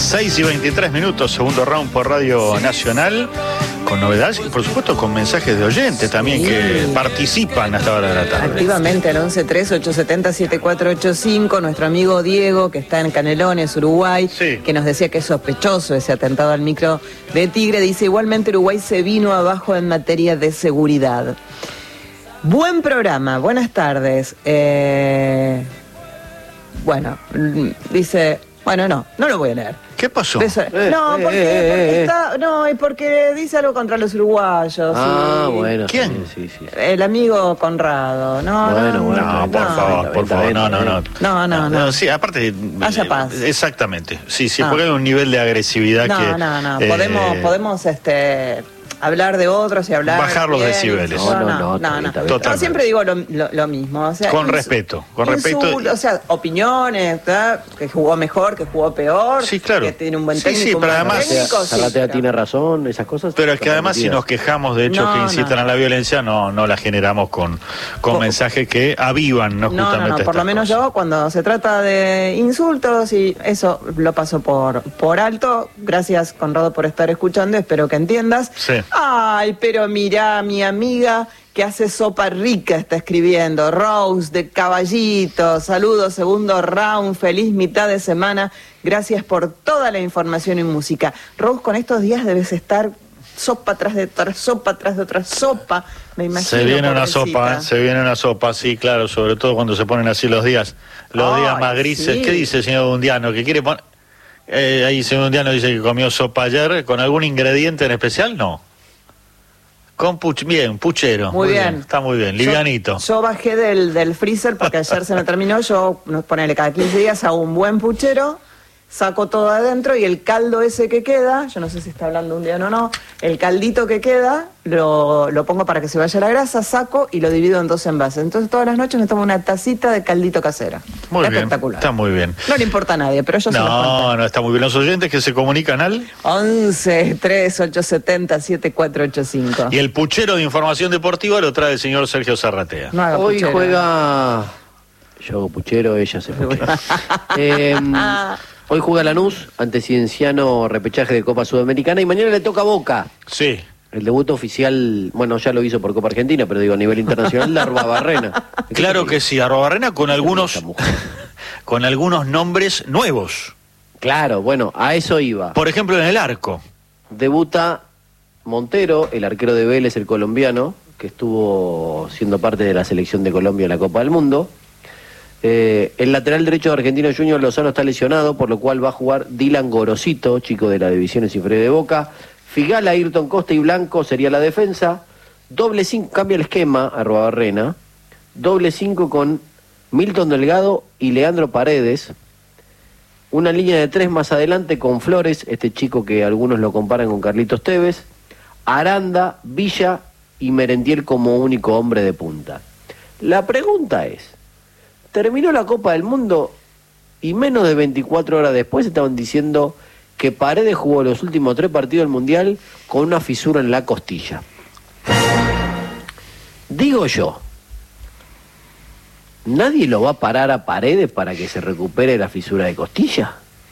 6:23, segundo round por Radio Nacional, con novedades y por supuesto con mensajes de oyentes también que participan a esta hora de la tarde. Activamente al 1138707485, nuestro amigo Diego, que está en Canelones, Uruguay, que nos decía que es sospechoso ese atentado al micro de Tigre, dice: igualmente Uruguay se vino abajo en materia de seguridad. Buen programa, buenas tardes. Bueno, dice... Bueno, no lo voy a leer. ¿Qué pasó? Porque dice algo contra los uruguayos. Bueno. ¿Quién? Sí. El amigo Conrado. Por favor, no. Sí, aparte... Haya paz. Exactamente. Sí, porque hay un nivel de agresividad que... No. Podemos hablar de otros y hablar... Bajar los decibeles. No. Siempre digo lo mismo. O sea, con respeto. O sea, opiniones, ¿verdad? Que jugó mejor, que jugó peor. Sí, claro. Que tiene un buen técnico. Sí, pero además... Zárratea tiene razón, esas cosas. Pero es que además si nos quejamos de hechos que incitan a la violencia, no la generamos con mensajes que avivan, justamente. Por lo menos yo, cuando se trata de insultos y eso lo paso por alto. Gracias, Conrado, por estar escuchando. Espero que entiendas. Sí. Ay, pero mirá, mi amiga que hace sopa rica está escribiendo. Rose de Caballito, saludos, segundo round, feliz mitad de semana. Gracias por toda la información y música. Rose, con estos días debes estar sopa tras de otra sopa, me imagino. Se viene una sopa, sí, claro, sobre todo cuando se ponen así los días más grises. Sí. ¿Qué dice el señor Bundiano? ¿Que quiere poner? Ahí el señor Bundiano dice que comió sopa ayer, ¿con algún ingrediente en especial? No. Con puchero. Muy bien. Está muy bien, livianito. Yo bajé del freezer porque ayer se me terminó. Yo, ponele, cada 15 días hago un buen puchero, saco todo adentro y el caldo ese que queda, yo no sé si está hablando un día o no, el caldito que queda, lo pongo para que se vaya la grasa, saco y lo divido en 2 envases. Entonces todas las noches me tomo una tacita de caldito casera. Muy bien, espectacular. Está muy bien. No le importa a nadie, pero yo se los cuento. No, está muy bien. Los oyentes que se comunican al 1138707485. Y el puchero de información deportiva lo trae el señor Sergio Zárratea. Hoy puchero. Juega... Yo hago puchero, ella se puchero. Hoy juega Lanús ante Cienciano, repechaje de Copa Sudamericana, y mañana le toca a Boca. Sí. El debut oficial, bueno, ya lo hizo por Copa Argentina, pero digo a nivel internacional, de Arruabarrena. Claro que sí, Arruabarrena con algunos nombres nuevos. Claro, bueno, a eso iba. Por ejemplo, en el arco. Debuta Montero, el arquero de Vélez, el colombiano, que estuvo siendo parte de la selección de Colombia en la Copa del Mundo. El lateral derecho de Argentino Junior Lozano está lesionado, por lo cual va a jugar Dylan Gorosito, chico de las divisiones inferiores de Boca. Figala, Ayrton Costa y Blanco sería la defensa. Doble 5, cambia el esquema a Arruabarrena. Doble 5 con Milton Delgado y Leandro Paredes. Una línea de 3 más adelante con Flores, este chico que algunos lo comparan con Carlitos Tevez. Aranda, Villa y Merentiel como único hombre de punta. La pregunta es: terminó la Copa del Mundo y menos de 24 horas después estaban diciendo que Paredes jugó los últimos 3 partidos del Mundial con una fisura en la costilla. Digo yo, ¿nadie lo va a parar a Paredes para que se recupere la fisura de costilla?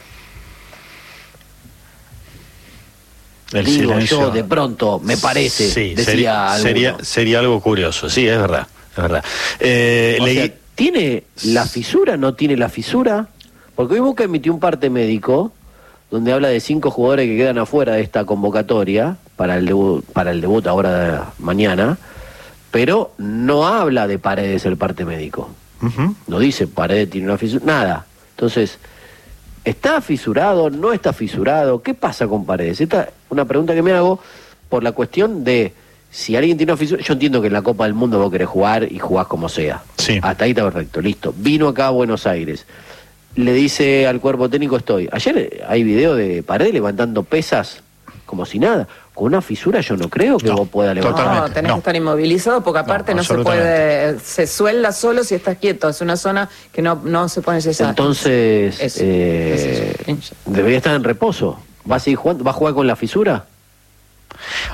Digo silencio. yo, de pronto, me parece, sí, decía sería algo curioso, sí, es verdad. O sea, ¿tiene la fisura? ¿No tiene la fisura? Porque hoy Boca emitió un parte médico donde habla de 5 jugadores que quedan afuera de esta convocatoria para el debut ahora mañana, pero no habla de Paredes el parte médico. No dice Paredes tiene una fisura, nada. Entonces, ¿está fisurado? ¿No está fisurado? ¿Qué pasa con Paredes? Esta es una pregunta que me hago por la cuestión de si alguien tiene una fisura. Yo entiendo que en la Copa del Mundo vos querés jugar y jugás como sea. Sí. Hasta ahí está perfecto, listo. Vino acá a Buenos Aires. Le dice al cuerpo técnico estoy. Ayer hay video de Paredes levantando pesas como si nada. Con una fisura yo no creo que vos puedas levantar. No, tenés que estar inmovilizado porque aparte no se puede, se suelda solo si estás quieto. Es una zona que no se pone esa. Entonces, debería estar en reposo. ¿Va a seguir jugando? ¿Va a jugar con la fisura?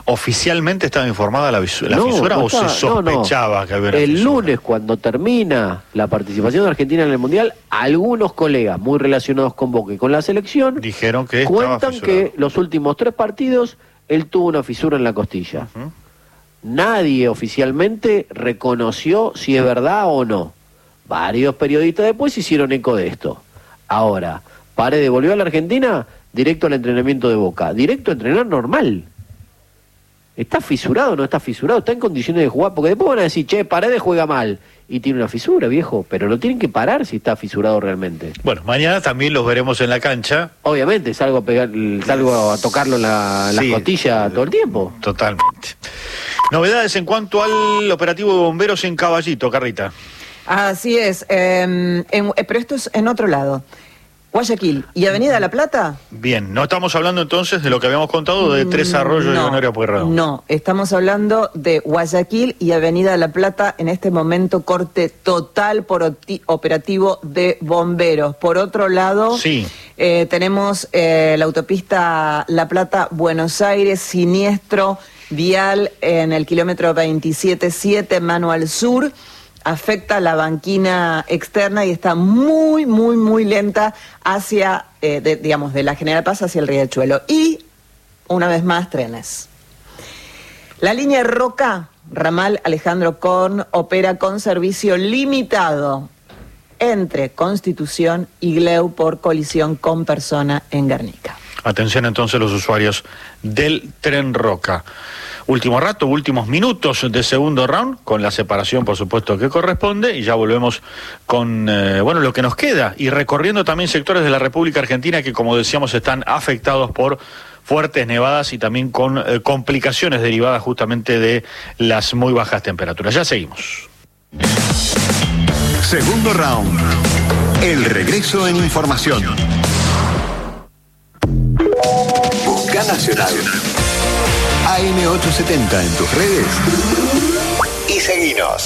¿Oficialmente estaba informada la fisura o se sospechaba que había una fisura? El lunes, cuando termina la participación de Argentina en el Mundial, algunos colegas muy relacionados con Boca y con la selección dijeron que cuentan que los últimos 3 partidos él tuvo una fisura en la costilla. Nadie oficialmente reconoció si es verdad o no. Varios periodistas después hicieron eco de esto. Ahora, Paredes volvió a la Argentina directo al entrenamiento de Boca, directo a entrenar normal. ¿Está fisurado o no está fisurado? ¿Está en condiciones de jugar? Porque después van a decir, che, Paredes juega mal y tiene una fisura, viejo, pero lo tienen que parar si está fisurado realmente. Bueno, mañana también los veremos en la cancha. Obviamente, salgo a tocarlo en las costillas todo el tiempo. Totalmente. Novedades en cuanto al operativo de bomberos en Caballito, Carrita. Así es, pero esto es en otro lado. Guayaquil y Avenida La Plata. Bien, no estamos hablando entonces de lo que habíamos contado de Tres Arroyos y Honorio Pueyrredón. No, estamos hablando de Guayaquil y Avenida La Plata, en este momento corte total por operativo de bomberos. Por otro lado, tenemos la autopista La Plata-Buenos Aires, siniestro vial en el kilómetro 27.7, mano al sur. Afecta la banquina externa y está muy, muy, muy lenta hacia, de la General Paz hacia el Riachuelo. Y, una vez más, trenes. La línea Roca, ramal Alejandro Korn, opera con servicio limitado entre Constitución y Gleu por colisión con persona en Guernica. Atención entonces los usuarios del tren Roca. Último rato, últimos minutos de segundo round, con la separación por supuesto que corresponde, y ya volvemos con lo que nos queda, y recorriendo también sectores de la República Argentina que, como decíamos, están afectados por fuertes nevadas y también con complicaciones derivadas justamente de las muy bajas temperaturas. Ya seguimos. Segundo round. El regreso en información. Busca Nacional. AM870 en tus redes y seguinos.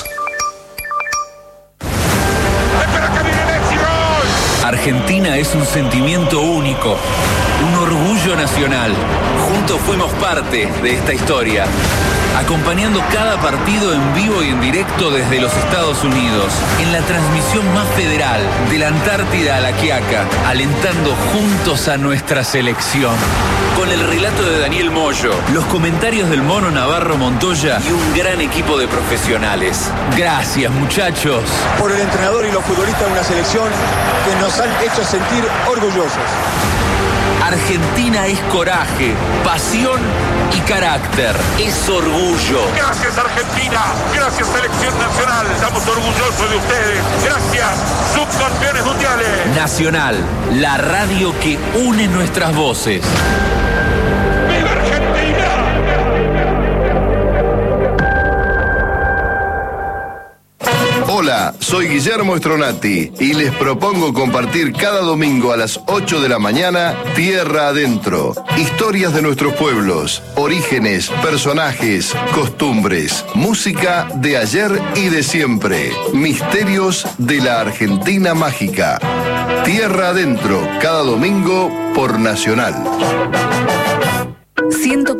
Argentina es un sentimiento único, un orgullo nacional. Juntos fuimos parte de esta historia, acompañando cada partido en vivo y en directo desde los Estados Unidos, en la transmisión más federal, de la Antártida a la Quiaca, alentando juntos a nuestra selección. Con el relato de Daniel Moyo, los comentarios del Mono Navarro Montoya y un gran equipo de profesionales. Gracias, muchachos. Por el entrenador y los futbolistas de una selección que nos han hecho sentir orgullosos. Argentina es coraje, pasión y carácter. Es orgullo. Gracias, Argentina. Gracias, Selección Nacional. Estamos orgullosos de ustedes. Gracias, subcampeones mundiales. Nacional, la radio que une nuestras voces. ¡Viva Argentina! Hola, soy Guillermo Stronati y les propongo compartir cada domingo a las 8 de la mañana Tierra Adentro. Historias de nuestros pueblos, orígenes, personajes, costumbres, música de ayer y de siempre, misterios de la Argentina mágica. Tierra Adentro, cada domingo por Nacional.